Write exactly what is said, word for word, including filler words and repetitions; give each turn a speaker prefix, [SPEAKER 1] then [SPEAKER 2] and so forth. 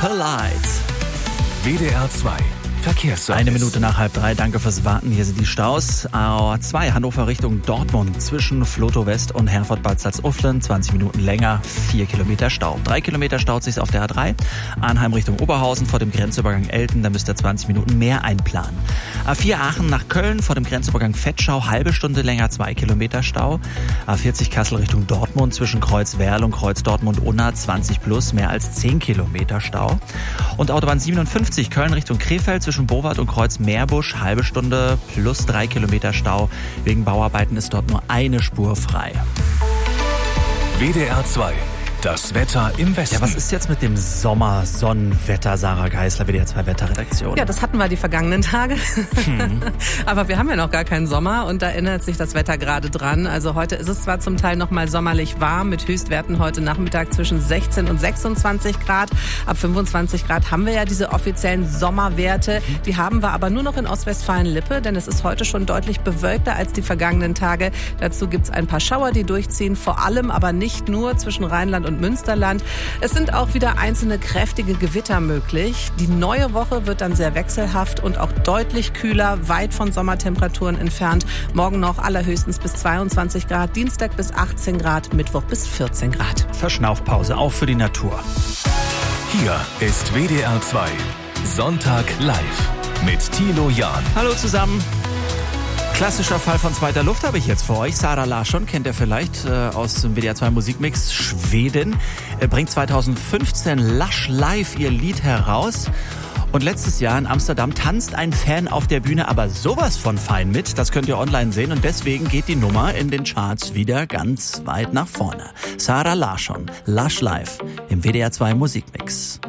[SPEAKER 1] Polite.
[SPEAKER 2] W D R zwei Verkehrsservice.
[SPEAKER 1] Eine Minute nach halb drei. Danke fürs Warten. Hier sind die Staus. A O zwei Hannover Richtung Dortmund zwischen Flotow West und Herford-Bad Salzuflen. zwanzig Minuten länger. vier Kilometer Stau. drei Kilometer staut sich auf der A drei. Arnheim Richtung Oberhausen vor dem Grenzübergang Elten. Da müsst ihr zwanzig Minuten mehr einplanen. A vier Aachen nach Köln vor dem Grenzübergang Vetschau. Halbe Stunde länger. zwei Kilometer Stau. A vierzig Kassel Richtung Dortmund zwischen Kreuz Werl und Kreuz Dortmund-Unna. zwanzig plus. Mehr als zehn Kilometer Stau. Und Autobahn siebenundfünfzig Köln Richtung Krefeld zwischen Bowart und Kreuz Meerbusch, halbe Stunde plus drei Kilometer Stau. Wegen Bauarbeiten ist dort nur eine Spur frei.
[SPEAKER 2] W D R zwei, das Wetter im Westen.
[SPEAKER 1] Ja, was ist jetzt mit dem Sommer-Sonnenwetter, Sarah Geisler, W D R zwei Wetterredaktion?
[SPEAKER 3] Ja, das hatten wir die vergangenen Tage. Hm. Aber wir haben ja noch gar keinen Sommer und da ändert sich das Wetter gerade dran. Also heute ist es zwar zum Teil noch mal sommerlich warm mit Höchstwerten heute Nachmittag zwischen sechzehn und sechsundzwanzig Grad. Ab fünfundzwanzig Grad haben wir ja diese offiziellen Sommerwerte. Die haben wir aber nur noch in Ostwestfalen-Lippe, denn es ist heute schon deutlich bewölkter als die vergangenen Tage. Dazu gibt's ein paar Schauer, die durchziehen, vor allem aber nicht nur zwischen Rheinland und Münsterland. Es sind auch wieder einzelne kräftige Gewitter möglich. Die neue Woche wird dann sehr wechselhaft und auch deutlich kühler, weit von Sommertemperaturen entfernt. Morgen noch allerhöchstens bis zweiundzwanzig Grad, Dienstag bis achtzehn Grad, Mittwoch bis vierzehn Grad.
[SPEAKER 1] Verschnaufpause, auch für die Natur.
[SPEAKER 2] Hier ist W D R zwei Sonntag live mit Thilo Jahn.
[SPEAKER 1] Hallo zusammen. Klassischer Fall von zweiter Luft habe ich jetzt für euch. Sara Larsson kennt ihr vielleicht äh, aus dem W D R zwei Musikmix. Schwedin äh, bringt zweitausendfünfzehn Lush Live ihr Lied heraus. Und letztes Jahr in Amsterdam tanzt ein Fan auf der Bühne aber sowas von fein mit. Das könnt ihr online sehen und deswegen geht die Nummer in den Charts wieder ganz weit nach vorne. Sara Larsson, Lush Live im W D R zwei Musikmix.